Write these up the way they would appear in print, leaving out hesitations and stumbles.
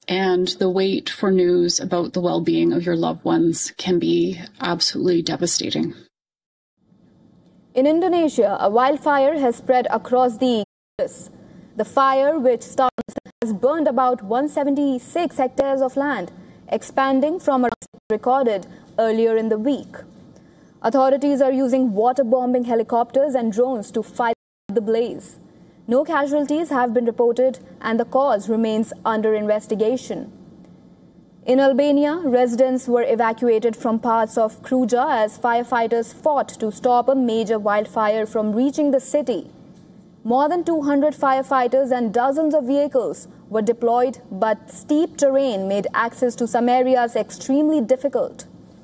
and the wait for news about the well-being of your loved ones can be absolutely devastating. In Indonesia, a wildfire has spread across the Ganges. The fire, which started, has burned about 176 hectares of land, expanding from a recorded earlier in the week. Authorities are using water-bombing helicopters and drones to fight the blaze. No casualties have been reported and the cause remains under investigation. In Albania, residents were evacuated from parts of Kruja as firefighters fought to stop a major wildfire from reaching the city. More than 200 firefighters and dozens of vehicles were deployed, but steep terrain made access to some areas extremely difficult.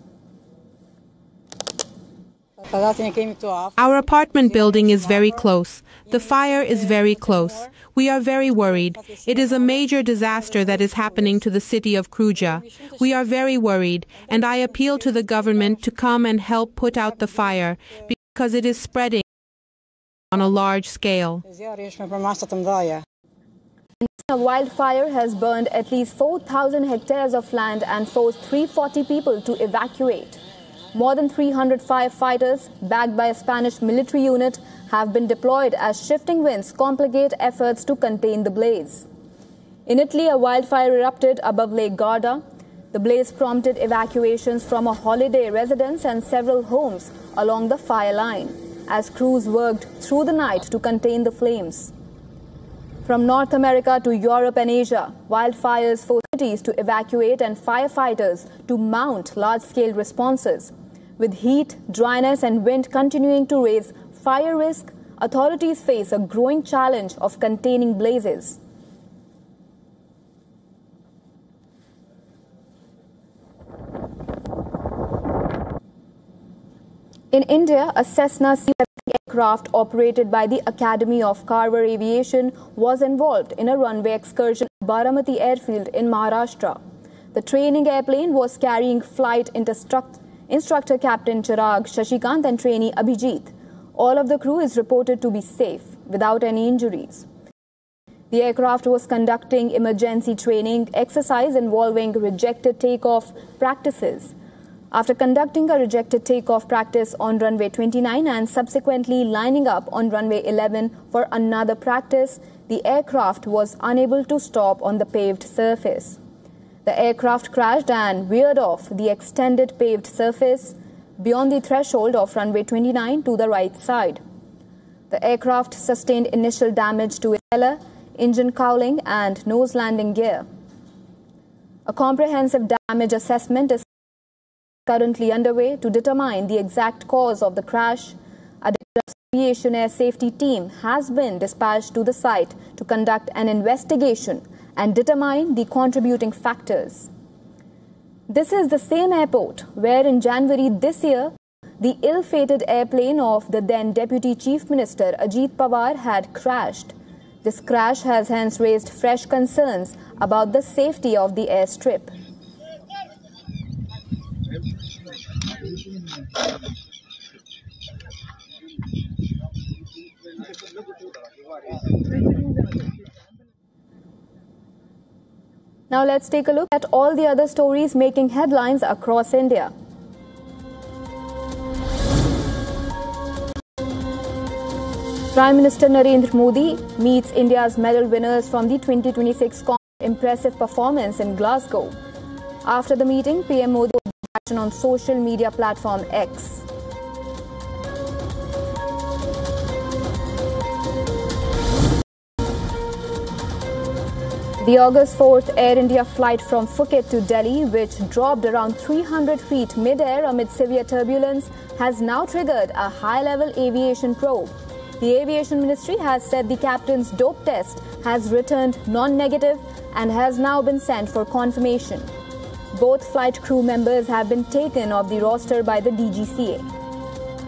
Our apartment building is very close. The fire is very close. We are very worried. It is a major disaster that is happening to the city of Kruja. We are very worried, and I appeal to the government to come and help put out the fire because it is spreading on a large scale. A wildfire has burned at least 4,000 hectares of land and forced 340 people to evacuate. More than 300 firefighters, backed by a Spanish military unit, have been deployed as shifting winds complicate efforts to contain the blaze. In Italy, a wildfire erupted above Lake Garda. The blaze prompted evacuations from a holiday residence and several homes along the fire line, as crews worked through the night to contain the flames. From North America to Europe and Asia, wildfires forced cities to evacuate and firefighters to mount large-scale responses. With heat, dryness and wind continuing to raise fire risk, authorities face a growing challenge of containing blazes. In India, a Cessna C-17 aircraft operated by the Academy of Carver Aviation was involved in a runway excursion at Baramati airfield in Maharashtra. The training airplane was carrying flight instructor Captain Chirag Shashikant and trainee Abhijit. All of the crew is reported to be safe, without any injuries. The aircraft was conducting emergency training exercise involving rejected takeoff practices. After conducting a rejected takeoff practice on runway 29 and subsequently lining up on runway 11 for another practice, the aircraft was unable to stop on the paved surface. The aircraft crashed and veered off the extended paved surface beyond the threshold of runway 29 to the right side. The aircraft sustained initial damage to its propeller, engine cowling and nose landing gear. A comprehensive damage assessment is currently underway to determine the exact cause of the crash. A aviation air safety team has been dispatched to the site to conduct an investigation and determine the contributing factors. This is the same airport where in January this year, the ill-fated airplane of the then Deputy Chief Minister Ajit Pawar had crashed. This crash has hence raised fresh concerns about the safety of the airstrip. Now let's take a look at all the other stories making headlines across India. Prime Minister Narendra Modi meets India's medal winners from the 2026 impressive performance in Glasgow. After the meeting, PM Modi posted on social media platform X. The August 4th Air India flight from Phuket to Delhi, which dropped around 300 feet mid-air amid severe turbulence, has now triggered a high-level aviation probe. The Aviation Ministry has said the captain's dope test has returned non-negative and has now been sent for confirmation. Both flight crew members have been taken off the roster by the DGCA.